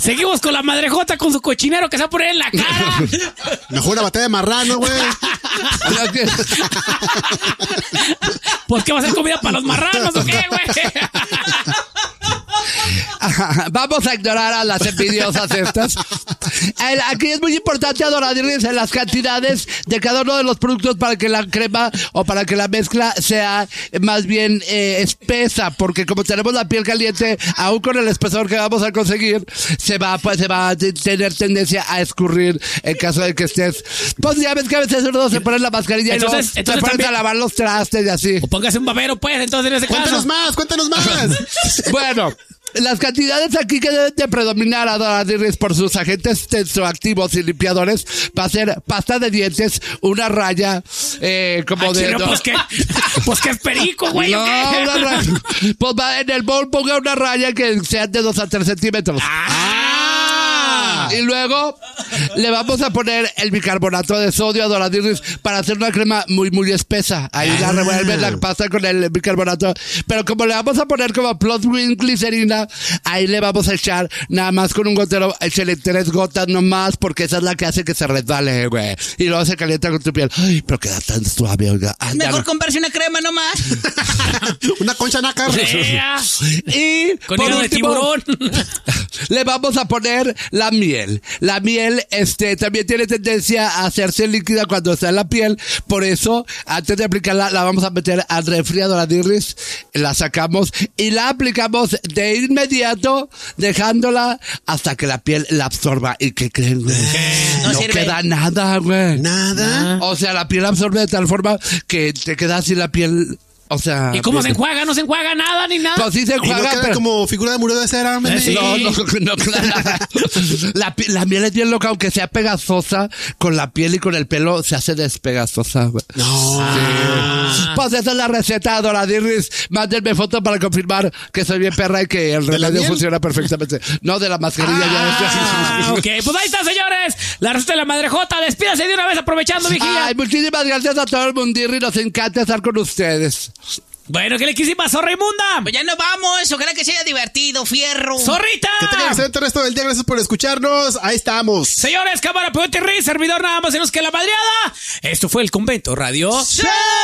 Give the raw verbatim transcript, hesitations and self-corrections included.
Seguimos con la madrejota con su cochinero que se va a poner en la cara. Mejor una batalla de marrano, güey. Pues ¿qué va a ser comida para los marranos o qué, güey? Vamos a ignorar a las envidiosas estas. El, aquí es muy importante, Adoradirris, en las cantidades de cada uno de los productos para que la crema o para que la mezcla sea más bien eh, espesa, porque como tenemos la piel caliente, aún con el espesor que vamos a conseguir, se va, pues, se va a tener tendencia a escurrir en caso de que estés... Pues ya ves que a veces uno se pone la mascarilla entonces, y no, entonces se pone también... a lavar los trastes y así. O póngase un babero, pues, entonces en ese Cuéntanos caso. más, cuéntanos más. Bueno, las cantidades aquí que deben de predominar, Adoradirris, por sus agentes tensoactivos y limpiadores, va a ser pasta de dientes, una raya, eh, como Ay, de... chino, no, pues que, pues que es perico, güey. no, ¿o qué? una raya. Pues va en el bowl, ponga una raya que sea de dos a tres centímetros. Ah. Y luego le vamos a poner el bicarbonato de sodio, Adoradirris, para hacer una crema muy, muy espesa. Ahí Ah. la revuelve la pasta con el bicarbonato. Pero como le vamos a poner como plus green glicerina, ahí le vamos a echar nada más con un gotero, échale tres gotas nomás, porque esa es la que hace que se resbale, güey. Y luego se calienta con tu piel. Ay, pero queda tan suave, oiga. Ah, ya Mejor no. comprarse una crema nomás. Una concha nácar. Ea. Y Con por hilo de último, tiburón. le vamos a poner la miel. La miel, este, también tiene tendencia a hacerse líquida cuando está en la piel. Por eso, antes de aplicarla, la vamos a meter al refri, Adoradirris. La sacamos y la aplicamos de inmediato, dejándola hasta que la piel la absorba. ¿Y qué creen, güey? No No sirve. queda nada, güey. Nada. O sea, la piel absorbe de tal forma que te queda así la piel... O sea... ¿Y cómo se bien- enjuaga? No se enjuaga nada ni nada. Pues sí se Y no enjuaga, queda pero... como figura de muro de cera. Eh, sí. No, no, no, claro. La, pi- la miel es bien loca, aunque sea pegajosa, con la piel y con el pelo se hace despegajosa, güey. No. Sí. Pues esa es la receta, Adoradirris. Mándenme foto para confirmar que soy bien perra y que el ¿De la remedio miel? funciona perfectamente. No, de la mascarilla Ah, ya. ok, pues ahí está, señores. La receta de la madrejota. Despídase de una vez aprovechando, vigilia. Ay, muchísimas gracias a todo el mundirri. Nos encanta estar con ustedes. Bueno, ¿qué le quisimos, zorra inmunda? Pues ya nos vamos. Ojalá que sea divertido, fierro. ¡Zorrita! Que tengan excelente resto del día. Gracias por escucharnos. Ahí estamos. Señores, cámara, peote, servidor, nada más menos que la madreada. Esto fue el Convento Radio. ¡Sí!